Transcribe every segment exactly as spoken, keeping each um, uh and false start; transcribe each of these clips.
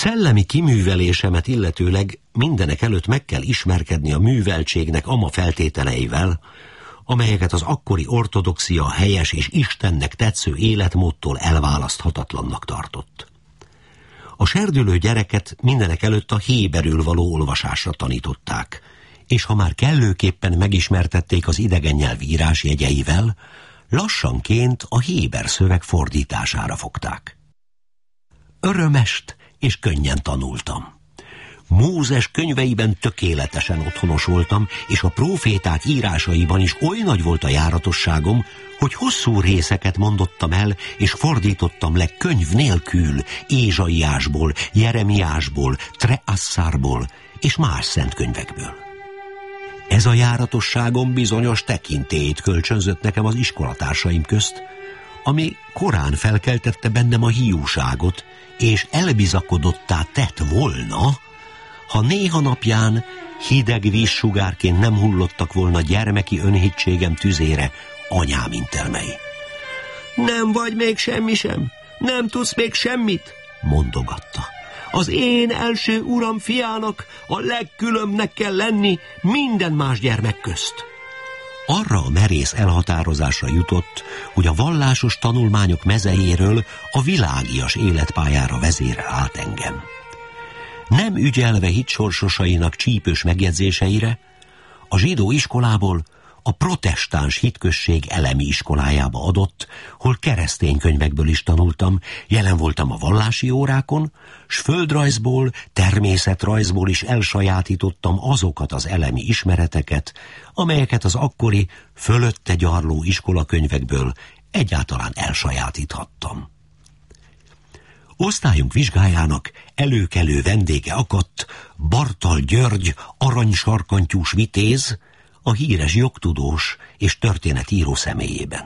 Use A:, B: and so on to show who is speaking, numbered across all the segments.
A: Szellemi kiművelésemet illetőleg mindenek előtt meg kell ismerkedni a műveltségnek ama feltételeivel, amelyeket az akkori ortodoxia helyes és Istennek tetsző életmódtól elválaszthatatlannak tartott. A serdülő gyereket mindenek előtt a héberül való olvasásra tanították, és ha már kellőképpen megismertették az idegen nyelv írásjegyeivel, lassanként a héber szöveg fordítására fogták. Örömest és könnyen tanultam. Mózes könyveiben tökéletesen otthonos voltam, és a próféták írásaiban is oly nagy volt a járatosságom, hogy hosszú részeket mondottam el, és fordítottam le könyv nélkül Ézsaiásból, Jeremiásból, Treasszárból és más szent könyvekből. Ez a járatosságom bizonyos tekintélyt kölcsönzött nekem az iskolatársaim közt, ami korán felkeltette bennem a hiúságot, és elbizakodottá tett volna, ha néha napján hideg vízsugárként nem hullottak volna gyermeki önhitségem tüzére anyám intelmei. Nem vagy még semmi sem, nem tudsz még semmit, mondogatta. Az én első uram fiának a legkülönbnek kell lenni minden más gyermek közt. Arra a merész elhatározásra jutott, hogy a vallásos tanulmányok mezejéről a világias életpályára vezérel át engem. Nem ügyelve hitsorsosainak csípős megjegyzéseire, a zsidó iskolából a protestáns hitközség elemi iskolájába adott, hol keresztény könyvekből is tanultam, jelen voltam a vallási órákon, s földrajzból, természetrajzból is elsajátítottam azokat az elemi ismereteket, amelyeket az akkori fölötte gyarló iskolakönyvekből egyáltalán elsajátíthattam. Osztályunk vizsgájának előkelő vendége akadt Bartal György aranysarkantyús vitéz, a híres jogtudós és történetíró személyében.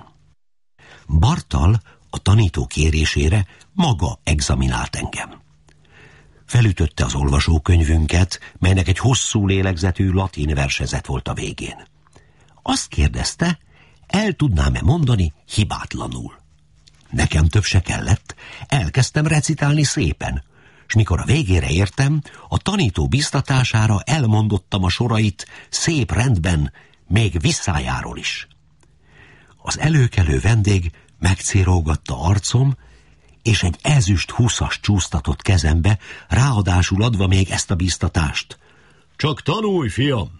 A: Bartal a tanító kérésére maga examinált engem. Felütötte az olvasókönyvünket, melynek egy hosszú lélegzetű latin versezet volt a végén. Azt kérdezte, el tudnám-e mondani hibátlanul. Nekem több se kellett, elkezdtem recitálni szépen, s mikor a végére értem, a tanító biztatására elmondottam a sorait szép rendben, még visszájáról is. Az előkelő vendég megcérógatta arcom, és egy ezüst húszas csúsztatott kezembe, ráadásul adva még ezt a biztatást. Csak tanulj, fiam!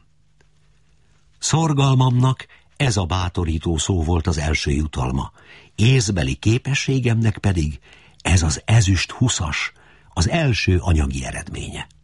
A: Szorgalmamnak ez a bátorító szó volt az első jutalma, észbeli képességemnek pedig ez az ezüst húszas, az első anyagi eredménye.